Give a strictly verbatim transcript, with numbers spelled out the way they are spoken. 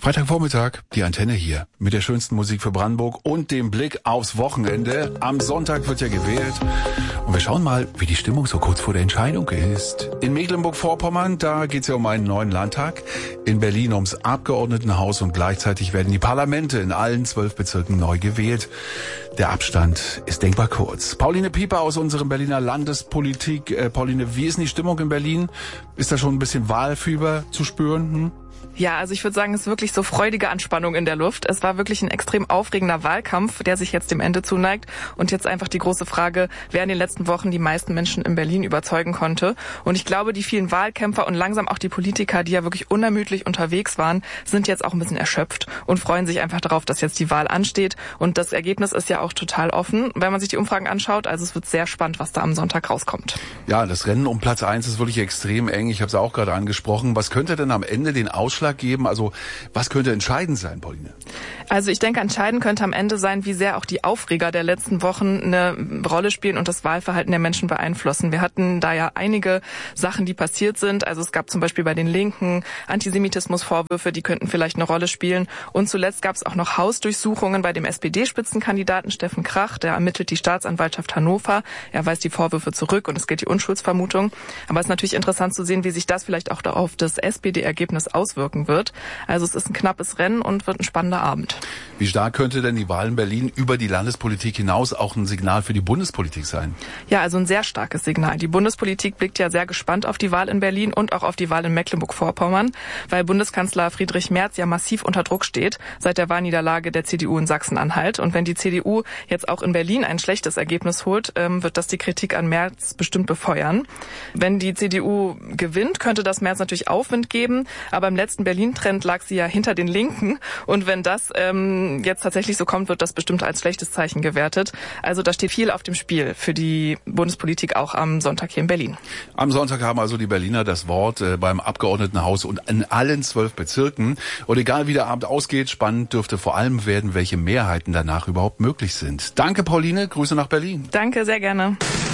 Freitagvormittag, die Antenne hier mit der schönsten Musik für Brandenburg und dem Blick aufs Wochenende. Am Sonntag wird ja gewählt und wir schauen mal, wie die Stimmung so kurz vor der Entscheidung ist. In Mecklenburg-Vorpommern, da geht's ja um einen neuen Landtag, in Berlin ums Abgeordnetenhaus und gleichzeitig werden die Parlamente in allen zwölf Bezirken neu gewählt. Der Abstand ist denkbar kurz. Pauline Pieper aus unserem Berliner Landespolitik. Äh, Pauline, wie ist denn die Stimmung in Berlin? Ist da schon ein bisschen Wahlfieber zu spüren? Hm? Ja, also ich würde sagen, es ist wirklich so freudige Anspannung in der Luft. Es war wirklich ein extrem aufregender Wahlkampf, der sich jetzt dem Ende zuneigt. Und jetzt einfach die große Frage, wer in den letzten Wochen die meisten Menschen in Berlin überzeugen konnte. Und ich glaube, die vielen Wahlkämpfer und langsam auch die Politiker, die ja wirklich unermüdlich unterwegs waren, sind jetzt auch ein bisschen erschöpft und freuen sich einfach darauf, dass jetzt die Wahl ansteht. Und das Ergebnis ist ja auch total offen, wenn man sich die Umfragen anschaut. Also es wird sehr spannend, was da am Sonntag rauskommt. Ja, das Rennen um Platz eins ist wirklich extrem eng. Ich habe es auch gerade angesprochen. Was könnte denn am Ende den Ausschlag geben? Also was könnte entscheidend sein, Pauline? Also ich denke, entscheidend könnte am Ende sein, wie sehr auch die Aufreger der letzten Wochen eine Rolle spielen und das Wahlverhalten der Menschen beeinflussen. Wir hatten da ja einige Sachen, die passiert sind. Also es gab zum Beispiel bei den Linken Antisemitismusvorwürfe, die könnten vielleicht eine Rolle spielen. Und zuletzt gab es auch noch Hausdurchsuchungen bei dem S P D-Spitzenkandidaten Steffen Krach. Der ermittelt die Staatsanwaltschaft Hannover. Er weist die Vorwürfe zurück und es gilt die Unschuldsvermutung. Aber es ist natürlich interessant zu sehen, wie sich das vielleicht auch auf das S P D-Ergebnis auswirken wird. Also es ist ein knappes Rennen und wird ein spannender Abend. Wie stark könnte denn die Wahl in Berlin über die Landespolitik hinaus auch ein Signal für die Bundespolitik sein? Ja, also ein sehr starkes Signal. Die Bundespolitik blickt ja sehr gespannt auf die Wahl in Berlin und auch auf die Wahl in Mecklenburg-Vorpommern, weil Bundeskanzler Friedrich Merz ja massiv unter Druck steht seit der Wahlniederlage der C D U in Sachsen-Anhalt. Und wenn die C D U jetzt auch in Berlin ein schlechtes Ergebnis holt, wird das die Kritik an Merz bestimmt befeuern. Wenn die C D U gewinnt, könnte das Merz natürlich Aufwind geben, aber im letzten Berlin-Trend lag sie ja hinter den Linken. Und wenn das ähm, jetzt tatsächlich so kommt, wird das bestimmt als schlechtes Zeichen gewertet. Also da steht viel auf dem Spiel für die Bundespolitik auch am Sonntag hier in Berlin. Am Sonntag haben also die Berliner das Wort äh, beim Abgeordnetenhaus und in allen zwölf Bezirken. Und egal wie der Abend ausgeht, spannend dürfte vor allem werden, welche Mehrheiten danach überhaupt möglich sind. Danke, Pauline. Grüße nach Berlin. Danke, sehr gerne.